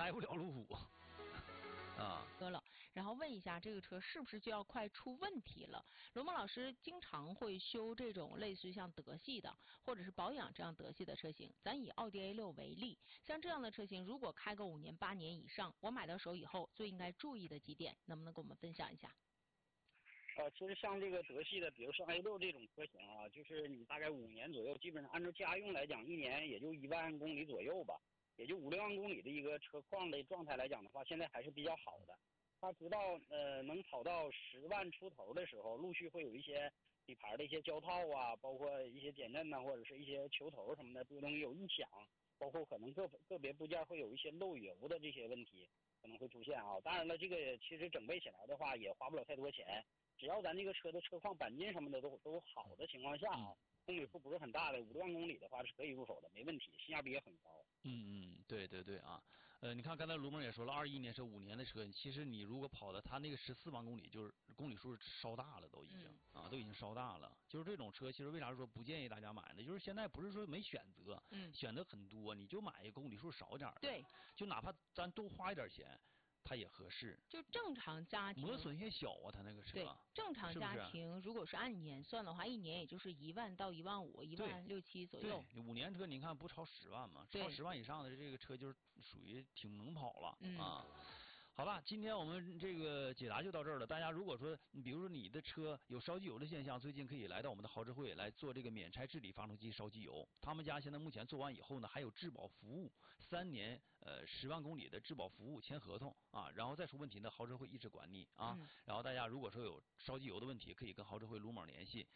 开不了路虎。啊， 得了，然后问一下这个车是不是就要快出问题了？罗梦老师经常会修这种类似于像德系的，或者是保养这样德系的车型。咱以奥迪 A6 为例，像这样的车型，如果开个5年8年以上，我买到手以后最应该注意的几点，能不能跟我们分享一下？ 其实像这个德系的，比如说 A6 这种车型啊，就是你大概5年左右，基本上按照家用来讲，1年也就1万公里左右吧。也就5、6万公里的一个车况的状态来讲的话，现在还是比较好的。它直到能跑到10万出头的时候，陆续会有一些底盘的一些胶套啊，包括一些减震呐，或者是一些球头什么的，这个东西有异响，包括可能个别部件会有一些漏油的这些问题可能会出现啊。当然了，这个其实整备起来的话也花不了太多钱，只要咱这个车的车况钣金什么的都好的情况下啊。公里数不是很大的5、6万公里的话是可以入手的，没问题，性价比也很高。 对对对啊，你看刚才卢梦也说了，21年是5年的车，其实你如果跑的它那个14万公里，就是公里数烧大了都已经、都已经烧大了。就是这种车，其实为啥说不建议大家买呢？就是现在不是说没选择，选择很多，你就买一个公里数少点的， 对， 就哪怕咱多花一点钱。它也合适， 就正常家庭磨损也小啊，它那个车。 对，正常家庭如果是按年算的话，1年也就是1万到1万5、1万6、7左右。 对，5年车你看不超10万嘛，超10万以上的这个车就是属于挺能跑了啊。好吧，今天我们这个解答就到这儿了。大家如果说，比如说你的车有烧机油的现象，最近可以来到我们的豪车会来做这个免拆治理发动机烧机油。他们家现在目前做完以后呢，还有质保服务，3年10万公里的质保服务，签合同啊，然后再出问题呢，豪车会一直管你啊。然后大家如果说有烧机油的问题，可以跟豪车会卢某联系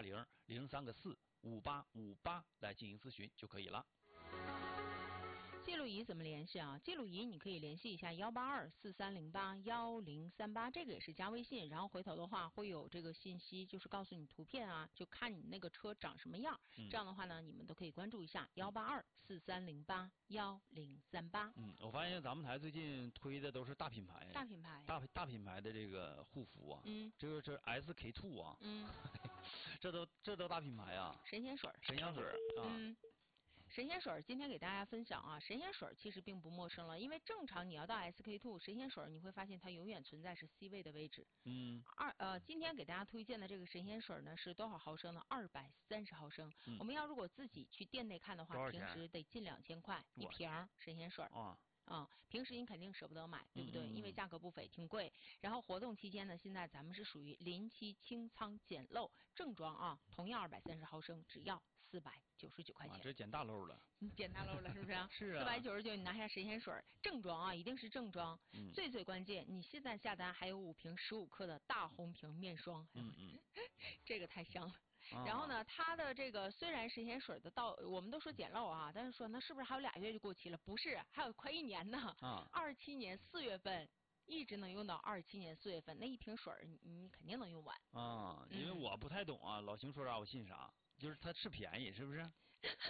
180-03-45858来进行咨询就可以了。 记录仪怎么联系啊？记录仪你可以联系一下182-4308-1038，这个也是加微信，然后回头的话会有这个信息，就是告诉你图片啊，就看你那个车长什么样。这样的话呢，你们都可以关注一下182-4308-1038。 我发现咱们台最近推的都是大品牌，大品牌的这个护肤啊，这个是 SK2 啊，这都大品牌啊， 神仙水啊。神仙水今天给大家分享啊，神仙水其实并不陌生了，因为正常你要到 SK2 神仙水，你会发现它永远存在是 C 位的位置。今天给大家推荐的这个神仙水呢是多少毫升呢？230毫升。我们要如果自己去店内看的话，平时得近2000块一瓶神仙水。平时你肯定舍不得买，对不对？因为价格不菲，挺贵。然后活动期间呢，现在咱们是属于临期清仓捡漏正装啊，同样230毫升，只要499块钱。 这捡大漏了， 捡大漏了是不是？ 是啊。 499，你拿下神仙水正装啊，一定是正装。最关键，你现在下单还有5瓶15克的大红瓶面霜。这个太香了。然后呢，它的这个虽然神仙水的我们都说捡漏啊，但是说那是不是还有2月就过期了？不是，还有快1年呢。27年4月份一直能用到27年4月份，那一瓶水你肯定能用完。 因为我不太懂啊，老邢说啥我信啥，就是它是便宜是不是？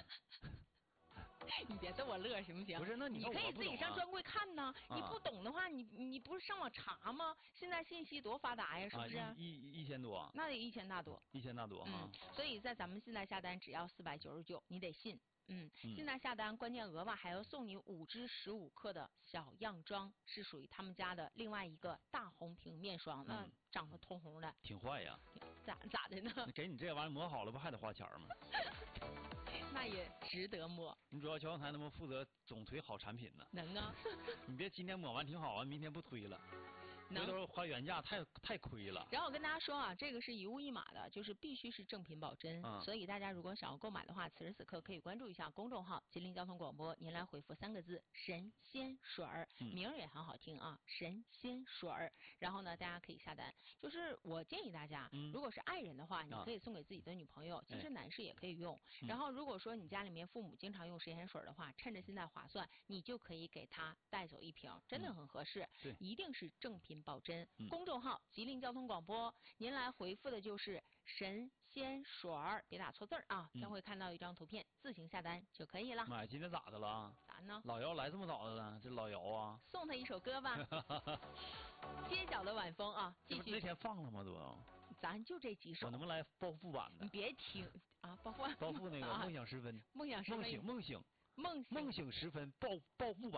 你别逗我乐行不行？ 不是，那你可以自己上专柜看呢。你不懂的话，你不是上网查吗？现在信息多发达呀，是不是 ？1000多， 那得1000大多 ，1000大多啊。 所以在咱们现在下单只要499，你得信。现在下单关键额外还要送你5支15克的小样装，是属于他们家的另外一个大红瓶面霜，那长得通红的， 挺坏呀。 咋的呢？ 给你这玩意磨好了不还得花钱吗？ 那也值得摸。 你主要交通台能不能负责总推好产品呢？ 能啊。 你别今天抹完挺好啊，明天不推了。回头花原价太亏了。 然后我跟大家说啊，这个是一物一码的，就是必须是正品保真。所以大家如果想要购买的话，此时此刻可以关注一下公众号吉林交通广播，您来回复3个字神仙水儿，名儿也很好听啊，神仙水儿。然后呢，大家可以下单。就是我建议大家，如果是爱人的话，你可以送给自己的女朋友，其实男士也可以用。然后如果说你家里面父母经常用神仙水的话，趁着现在划算，你就可以给他带走1瓶，真的很合适。一定是正品保真。公众号吉林交通广播，您来回复的就是神仙水儿，别打错字啊，将会看到一张图片，自行下单就可以了。 妈，今天咋的了？ 咋呢？ 老姚来这么早的呢？这老姚啊， 送他一首歌吧。街角的晚风啊，继续。 那天放了吗？都。 咱就这几首。 我能不能来暴富版的？ 你别听啊，暴富。 暴富那个梦想时分。 梦想时分。 梦醒时分暴富版。